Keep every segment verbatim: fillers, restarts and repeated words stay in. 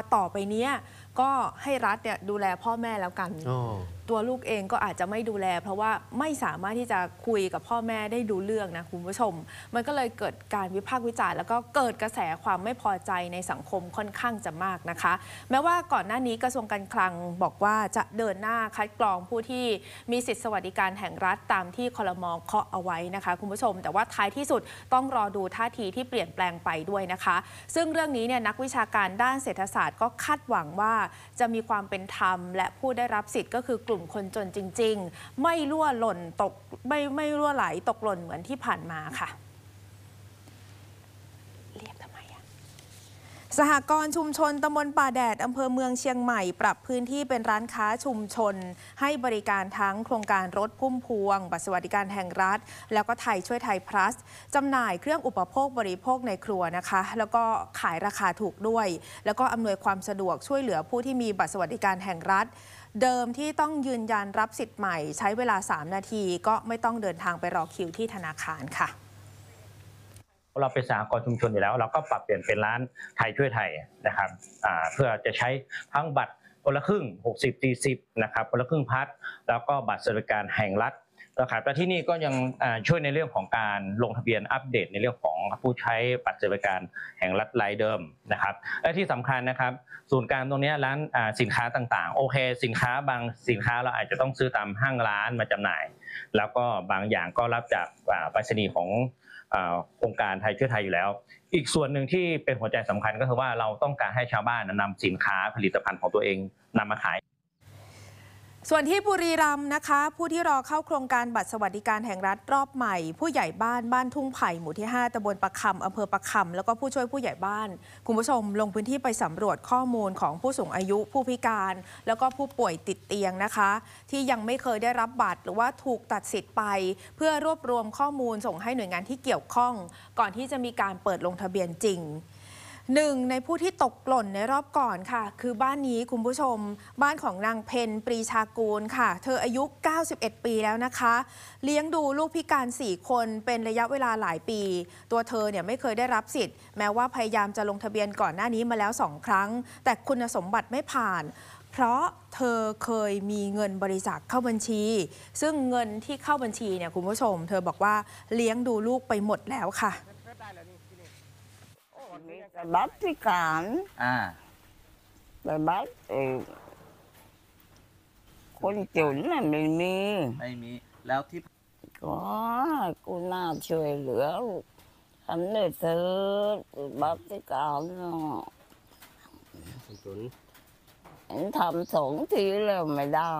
ต่อไปนี้ก็ให้รัฐเนี่ยดูแลพ่อแม่แล้วกันตัวลูกเองก็อาจจะไม่ดูแลเพราะว่าไม่สามารถที่จะคุยกับพ่อแม่ได้ดูเรื่องนะคุณผู้ชมมันก็เลยเกิดการวิพากษ์วิจารณ์แล้วก็เกิดกระแสความไม่พอใจในสังคมค่อนข้างจะมากนะคะแม้ว่าก่อนหน้านี้กระทรวงการคลังบอกว่าจะเดินหน้าคัดกรองผู้ที่มีสิทธิสวัสดิการแห่งรัฐตามที่ครม.เคาะเอาไว้นะคะคุณผู้ชมแต่ว่าท้ายที่สุดต้องรอดูท่าทีที่เปลี่ยนแปลงไปด้วยนะคะซึ่งเรื่องนี้เนี่ยนักวิชาการด้านเศรษฐศาสตร์ก็คาดหวังว่าจะมีความเป็นธรรมและผู้ได้รับสิทธิ์ก็คือกลุ่มคนจนจริงๆไม่รั่วหล่นตกไม่ไม่รั่วไหลตกหล่นเหมือนที่ผ่านมาค่ะเรียกทำไมอะสหกรณ์ชุมชนตำบลป่าแดดอำเภอเมืองเชียงใหม่ปรับพื้นที่เป็นร้านค้าชุมชนให้บริการทั้งโครงการรถพุ่มพวงบัตรสวัสดิการแห่งรัฐแล้วก็ไทยช่วยไทย plus จำหน่ายเครื่องอุปโภคบริโภคในครัวนะคะแล้วก็ขายราคาถูกด้วยแล้วก็อำนวยความสะดวกช่วยเหลือผู้ที่มีบัตรสวัสดิการแห่งรัฐเดิมที่ต้องยืนยันรับสิทธิ์ใหม่ใช้เวลาสามนาทีก็ไม่ต้องเดินทางไปรอคิวที่ธนาคารค่ะเราเป็นสหกรณ์ชุมชนอยู่แล้วเราก็ปรับเปลี่ยนเป็นร้านไทยช่วยไทยนะครับเพื่อจะใช้ทั้งบัตรคนละครึ่งหกสิบ สี่สิบนะครับคนละครึ่งพัดแล้วก็บัตรสวัสดิการแห่งรัฐนะครับและที่นี่ก็ยังช่วยในเรื่องของการลงทะเบียนอัปเดตในเรื่องของผู้ใช้บัตรสวัสดิการแห่งรัฐรายเดิมนะครับและที่สำคัญนะครับศูนย์กลางตรงนี้ร้านสินค้าต่างๆโอเคสินค้าบางสินค้าเราอาจจะต้องซื้อตามห้างร้านมาจำหน่ายแล้วก็บางอย่างก็รับจากไปรษณีย์ของโครงการไทยช่วยไทยอยู่แล้วอีกส่วนหนึ่งที่เป็นหัวใจสำคัญก็คือว่าเราต้องการให้ชาวบ้านนำสินค้าผลิตภัณฑ์ของตัวเองนำมาขายส่วนที่บุรีรัมย์นะคะผู้ที่รอเข้าโครงการบัตรสวัสดิการแห่งรัฐรอบใหม่ผู้ใหญ่บ้านบ้านทุ่งไผ่หมู่ที่ห้าตำบลปะคำอำเภอปะคำแล้วก็ผู้ช่วยผู้ใหญ่บ้านคุณผู้ชมลงพื้นที่ไปสำรวจข้อมูลของผู้สูงอายุผู้พิการแล้วก็ผู้ป่วยติดเตียงนะคะที่ยังไม่เคยได้รับบัตรหรือว่าถูกตัดสิทธิ์ไปเพื่อรวบรวมข้อมูลส่งให้หน่วยงานที่เกี่ยวข้องก่อนที่จะมีการเปิดลงทะเบียนจริงหนึ่งในผู้ที่ตกหล่นในรอบก่อนค่ะคือบ้านนี้คุณผู้ชมบ้านของนางเพนปรีชากูลค่ะเธออายุเก้าสิบเอ็ดปีแล้วนะคะเลี้ยงดูลูกพิการสี่คนเป็นระยะเวลาหลายปีตัวเธอเนี่ยไม่เคยได้รับสิทธิ์แม้ว่าพยายามจะลงทะเบียนก่อนหน้านี้มาแล้วสองครั้งแต่คุณสมบัติไม่ผ่านเพราะเธอเคยมีเงินบริจาคเข้าบัญชีซึ่งเงินที่เข้าบัญชีเนี่ยคุณผู้ชมเธอบอกว่าเลี้ยงดูลูกไปหมดแล้วค่ะแต่บัตรพิการอ่าแต่บัตรเออคนจนน่ะไม่มีไม่มีแล้วที่ก็กูน่าช่วยเหลือทำได้เถิดบัตรพิการเนาะจนทำสองทีแล้วไม่ได้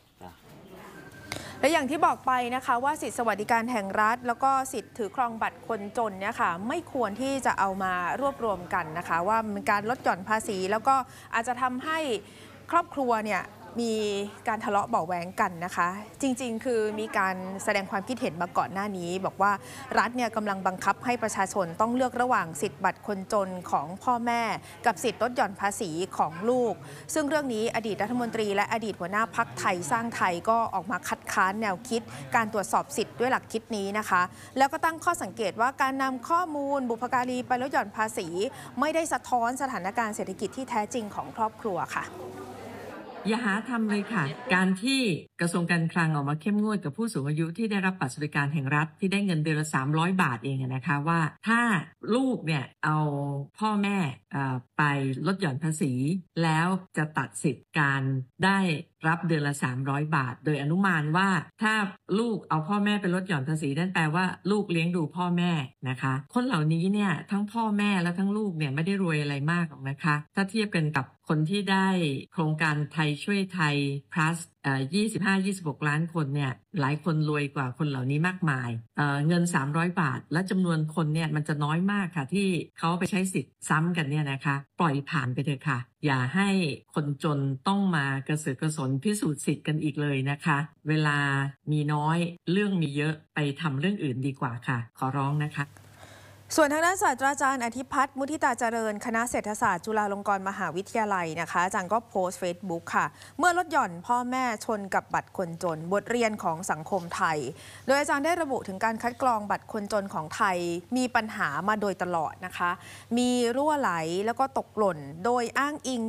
และอย่างที่บอกไปนะคะว่าสิทธิสวัสดิการแห่งรัฐแล้วก็สิทธิถือครองบัตรคนจนเนี่ยค่ะไม่ควรที่จะเอามารวบรวมกันนะคะว่าเป็นการลดหย่อนภาษีแล้วก็อาจจะทำให้ครอบครัวเนี่ยมีการทะเลาะเบาะแว้งกันนะคะจริงๆคือมีการแสดงความคิดเห็นมาก่อนหน้านี้บอกว่ารัฐเนี่ยกำลังบังคับให้ประชาชนต้องเลือกระหว่างสิทธิบัตรคนจนของพ่อแม่กับสิทธิลดหย่อนภาษีของลูกซึ่งเรื่องนี้อดีตรัฐมนตรีและอดีตหัวหน้าพรรคไทยสร้างไทยก็ออกมาคัดค้านแนวคิดการตรวจสอบสิทธิ์ด้วยหลักคิดนี้นะคะแล้วก็ตั้งข้อสังเกตว่าการนำข้อมูลบุพการีไปลดหย่อนภาษีไม่ได้สะท้อนสถานการณ์เศรษฐกิจที่แท้จริงของครอบครัวค่ะอย่าหาทำเลยค่ะการที่กระทรวงการคลังออกมาเข้มงวดกับผู้สูงอายุที่ได้รับบัตรสวัสดิการแห่งรัฐที่ได้เงินเดือนละสามร้อยบาทเองนะคะว่าถ้าลูกเนี่ยเอาพ่อแม่ไปลดหย่อนภาษีแล้วจะตัดสิทธิ์การได้รับเดือนละสามร้อยบาทโดยอนุมานว่าถ้าลูกเอาพ่อแม่ไปลดหย่อนภาษีนั่นแปลว่าลูกเลี้ยงดูพ่อแม่นะคะคนเหล่านี้เนี่ยทั้งพ่อแม่และทั้งลูกเนี่ยไม่ได้รวยอะไรมากหรอกนะคะถ้าเทียบกันกับคนที่ได้โครงการไทยช่วยไทย plus ยี่สิบห้า ยี่สิบหกล้านคนเนี่ยหลายคนรวยกว่าคนเหล่านี้มากมาย เ, เงินสามร้อยบาทและจำนวนคนเนี่ยมันจะน้อยมากค่ะที่เขาไปใช้สิทธิ์ซ้ำกันเนี่ยนะคะปล่อยผ่านไปเถอะค่ะอย่าให้คนจนต้องมากระเสือกกระสนพิสูจน์สิทธิ์กันอีกเลยนะคะเวลามีน้อยเรื่องมีเยอะไปทำเรื่องอื่นดีกว่าค่ะขอร้องนะคะส่วนทางด้านศาสตราจารย์อธิพัฒน์มุทิตาเจริญคณะเศรษฐศาสตร์จุฬาลงกรณ์มหาวิทยาลัยนะคะอาจารย์ก็โพสต์เฟซบุ๊กค่ะเมื่อลดหย่อนพ่อแม่ชนกับบัตรคนจนบทเรียนของสังคมไทยโดยอาจารย์ได้ระบุถึงการคัดกรองบัตรคนจนของไทยมีปัญหามาโดยตลอดนะคะมีรั่วไหลแล้วก็ตกหล่นโดยอ้างอิง